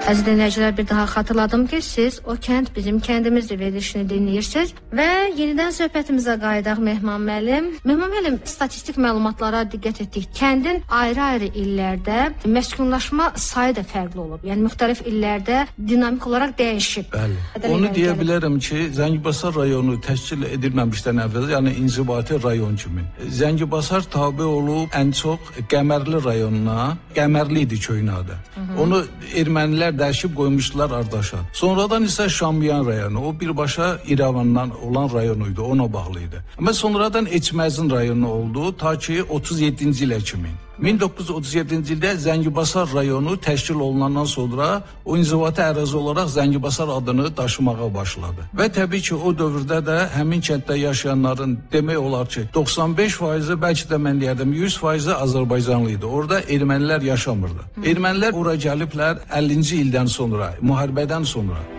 Əziz dinləyicilər, bir daha xatırladım ki, siz O Kənd Bizim Kəndimizdir verilişini dinləyirsiniz və yenidən söhbətimizə qayıdaq Mehman müəllim. Mehman müəllim, statistik məlumatlara diqqət etdik. Kəndin ayrı-ayrı illərdə məskunlaşma sayı da fərqli olub. Yəni müxtəlif illərdə dinamik olaraq dəyişib. Bəli. Onu deyə bilərəm ki, Zəngibasar rayonu təşkil edilməmişdən əvvəl, yəni inzibati rayon kimi. Zəngibasar tabe olub ən çox Qəmərli rayonuna, Qəmərli idi köyün adı. Onu ermənilər dəyişib qoymuşdular Ardaşa. Sonradan isə Şamyan rayonu, o birbaşa İrəvandan olan rayonu idi, ona bağlı idi. Amma sonradan Eçməzin rayonu oldu, ta ki 37-ci ilə kimi. 1937-ci ildə Zəngibasar rayonu təşkil olunandan sonra o inzibati ərazi olaraq Zəngibasar adını daşımağa başladı. Və təbii ki, o dövrdə də həmin kənddə yaşayanların demək olar ki, 95%, bəlkə də mən deyərdim 100% Azərbaycanlı idi. Orada ermənilər yaşamırdı. Ermənilər ora gəliblər 50-ci ildən sonra, müharibədən sonra.